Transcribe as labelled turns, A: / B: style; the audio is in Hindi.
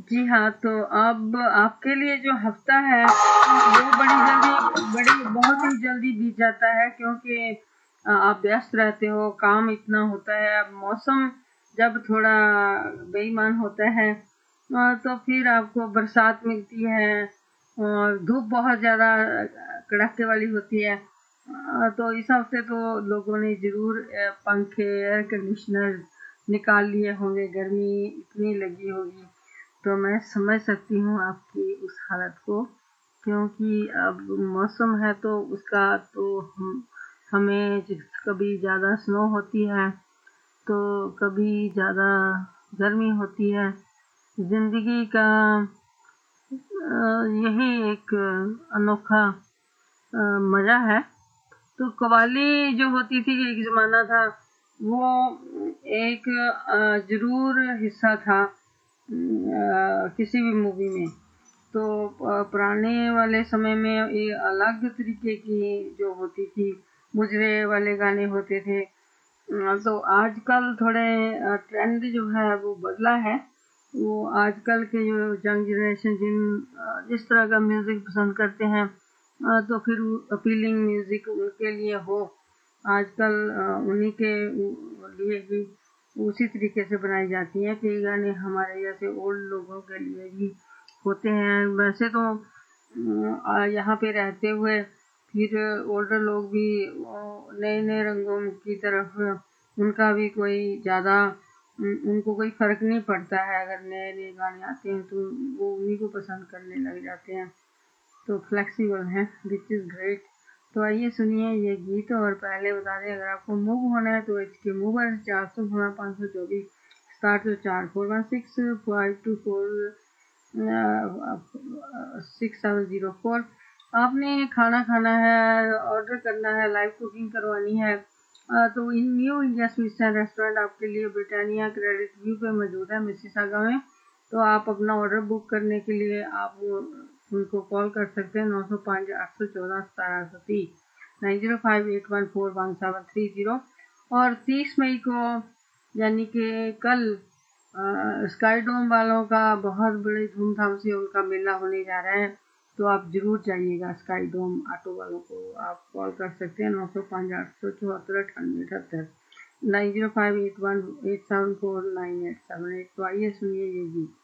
A: जी हाँ, तो अब आपके लिए जो हफ्ता है वो बहुत ही जल्दी बीत जाता है, क्योंकि आप व्यस्त रहते हो, काम इतना होता है। अब मौसम जब थोड़ा बेईमान होता है तो फिर आपको बरसात मिलती है और धूप बहुत ज़्यादा कड़ाके वाली होती है। तो इस हफ्ते तो लोगों ने ज़रूर पंखे, एयर कंडीशनर निकाल लिए होंगे, गर्मी इतनी लगी होगी। तो मैं समझ सकती हूँ आपकी उस हालत को, क्योंकि अब मौसम है तो उसका तो हमें कभी ज़्यादा स्नो होती है तो कभी ज़्यादा गर्मी होती है। ज़िंदगी का यही एक अनोखा मज़ा है। तो कव्वाली जो होती थी, एक ज़माना था, वो एक ज़रूर हिस्सा था किसी भी मूवी में। तो पुराने वाले समय में ये अलग तरीके की जो होती थी, मुजरे वाले गाने होते थे। तो आजकल थोड़े ट्रेंड जो है वो बदला है। वो आजकल के जो यंग जनरेशन जिस तरह का म्यूजिक पसंद करते हैं, तो फिर अपीलिंग म्यूजिक उनके लिए हो, आजकल उन्हीं के लिए ही उसी तरीके से बनाई जाती हैं। कई गाने हमारे जैसे ओल्ड लोगों के लिए भी होते हैं। वैसे तो यहाँ पे रहते हुए फिर ओल्डर लोग भी नए नए रंगों की तरफ उनका भी कोई ज़्यादा उनको कोई फर्क नहीं पड़ता है। अगर नए नए गाने आते हैं तो वो उन्हीं को पसंद करने लग जाते हैं। तो फ्लेक्सिबल है, विच इज़ ग्रेट। तो आइए सुनिए ये गीत। और पहले बता दें, अगर आपको मूव होना है तो एच के मूवर 416 524 4416524 6704। आपने खाना खाना है, ऑर्डर करना है, लाइव कुकिंग करवानी है, तो इन new India sweets and restaurant आपके लिए ब्रिटानिया क्रेडिट व्यू पे मौजूद है, मिसिसागा में। तो आप अपना ऑर्डर बुक करने के लिए आप उनको कॉल कर सकते हैं 905 814 1730 9058141730। और 30 मई को यानी कि कल स्काई डोम वालों का बहुत बड़े धूमधाम से उनका मेला होने जा रहा है। तो आप जरूर जाइएगा स्काई डोम। ऑटो वालों को आप कॉल कर सकते हैं 905 874 9878 905818749878। तो आइए सुनिए ये गीत।